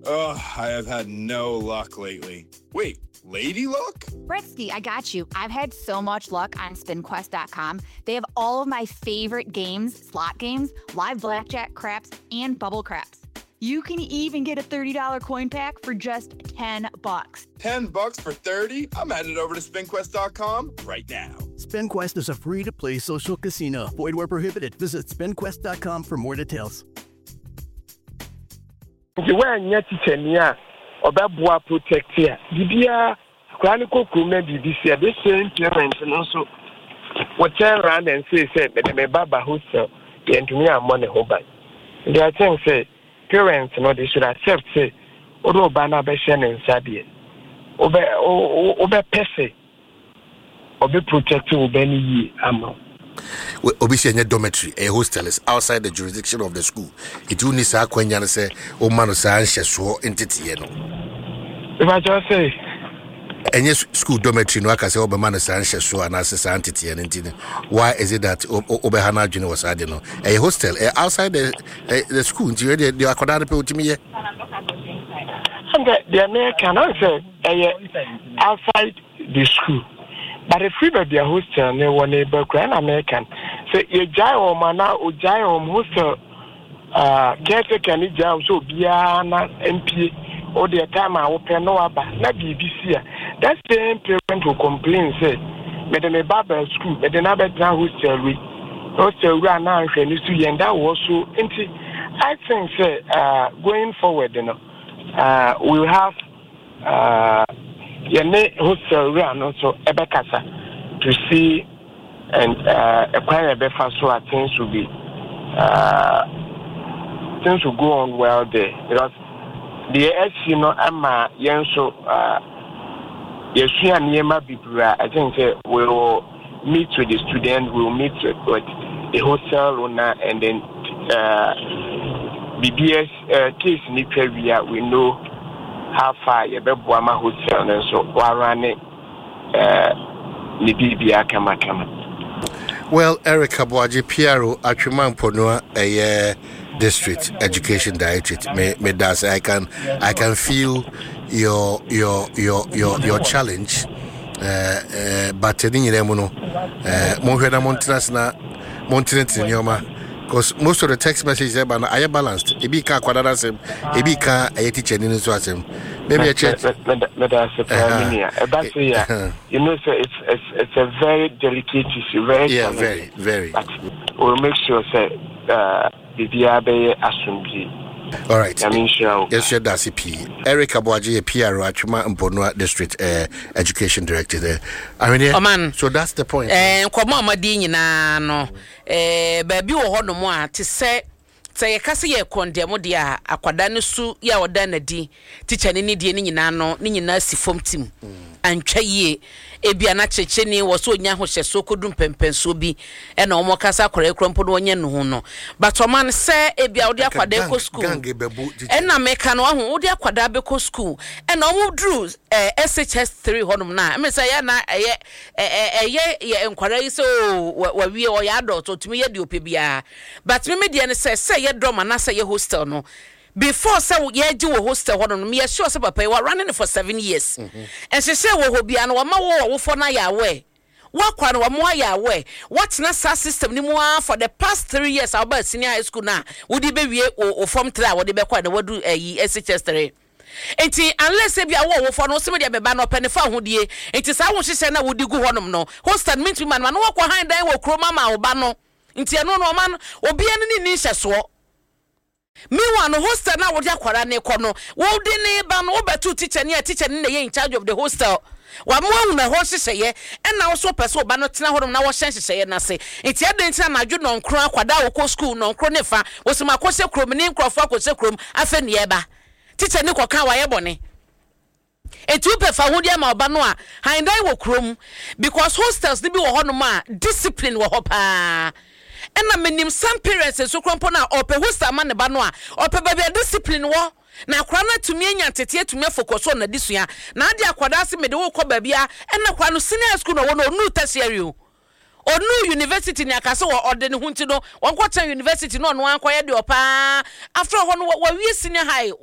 Ugh, I have had no luck lately. Wait, lady luck? Britsky, I got you. I've had so much luck on SpinQuest.com. They have all of my favorite games, slot games, live blackjack, craps, and bubble craps. You can even get a $30 coin pack for just $10. $10 for 30? I'm headed over to SpinQuest.com right now. SpinQuest is a free-to-play social casino. Void where prohibited. Visit SpinQuest.com for more details. The way I teacher niya obaboa protect here. Bibia chronicle kume BBC the same parents and also what turn around and say that me baba hostel the ntumi amone ho ban. They are saying say parents no they should accept say odo ba na be hye ne nsa de. Obe pese obe protect obe ni yi ama. Obviously, in a dormitory, a hostel is outside the jurisdiction of the school. It will need to say, "Oh, man, so entity." If I just say, any school dormitory, no, I can say, "Oh, man, so and as entity." And why is it that Obehana Junior was adding? A hostel outside the school. They are called people to me. The American answer outside the school. But if we be a hostel, ne one neighbor grand American. So you jai or mana or jai or hostel caretaker ni jai so biana MP or the time I open no aba na BBC. That same parent who complain say me the Bible school, me the nabe hostel run now and to yenda also. I think say going forward, you know, we'll have hostel run also ebekasa to see and acquire better so things will go on well there because the SC no ama yenso yesu aniema bibra. I think we will meet with the student, we will meet with the hostel owner, and then BBS case ni previa we know how far you be Buama hostel and so warane ni bibia kama. Well, Eric Abuaji Piero Achuman Ponua a district education directorate. Me das I can feel your challenge. But in Yemuno, Moheda Montinas na Montinent in Yoma. Because most of the text messages are balanced. Ebika Quadrasem, Ebika a teacher in Swasem. Maybe a church. You know, it's a very delicate issue, very. But we'll make sure that the DRB assumes. All right. I mean, sure. Yes, sir. That's P. Eric Abuaji, PR, Achuma Mponua District Education Director there. I mean, man. So that's the point. Come on, Madini, no. Baby, or no more to say ye kase ye condemn dia akwadane su ya odana di teacher ni die ni nyina no ni nyina si fom tim antwa ye ebia na cheche ni wo so nya ho hye so kodum pempenso bi e na omo kasa akora krompo no onye no ho no but o man se ebia odi akwada ko school e na meka no ho odi akwada be ko school e na omo drew SHS 3 honum na me say ya na ye enkwara yi so wa wie o ya adult to tumi ye di opebia but me media ne say ye drama na say ye hostel no before say ye gi wo hostel ho no me sure say papa you are running for 7 years and she say wo hobia no ma wo for na ya we wakwa no mo ya we what na sa system ni mo for the past 3 years about senior high school na wo di be wie o form 3 wo di be kwa na wadu SHS 3 enti unless e bia wo for no se me dia be ba no pene fa hodie enti sa wo hye na wo di gu honom no hostel mean to man no wakwa han dan wo kroma ma wo ba no enti eno no man obi ene ni hye so me one hostel na wo dia kwara ne kono wo di ne ba no wo betu teacher ne na ye in charge of the hostel wa mo hu na ho hyehyeye ena wo so pese oba no tena honom na wo hyehyeye na se enti aden tina na dwo no nkro akwada wo ko school no nkro ne fa wo se makose krom ne nkrofo akose krom afa ne eba teacher ne koka wa ye bone etu pe fa hodia ma oba no a handai wo krom because hostels ne bi wo honom a discipline wo ho pa ena menim some parents so krompo na ope hostel ma ne ba no a ope ba bia discipline wo na akwa na tumi anya tete tumi focus on na disua na ade akwada se me de wo kɔ ba bia ena kwa no senior school no wo no nu tertiary onu university ni akase wo ode ne hunti no won kɔ university no no an kɔ ye de opa after ho no wo wie senior high